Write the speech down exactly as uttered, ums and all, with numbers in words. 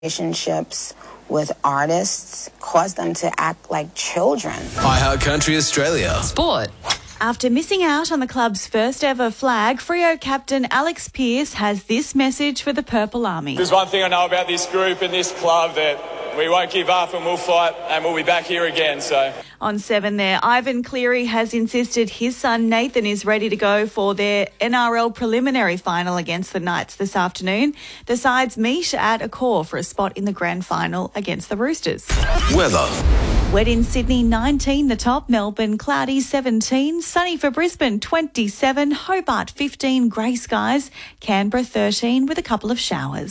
relationships with artists cause them to act like children. iHeartCountry Australia. Sport. After missing out on the club's first ever flag, Freo captain Alex Pearce has this message for the Purple Army. There's one thing I know about this group and this club, that we won't give up and we'll fight and we'll be back here again. So On seven there, Ivan Cleary has insisted his son Nathan is ready to go for their N R L preliminary final against the Knights this afternoon. The sides meet at Accor for a spot in the grand final against the Roosters. Weather. Wet in Sydney, nineteen the top. Melbourne, cloudy, seventeen. Sunny for Brisbane, twenty-seven. Hobart, fifteen. Grey skies. Canberra, thirteen with a couple of showers.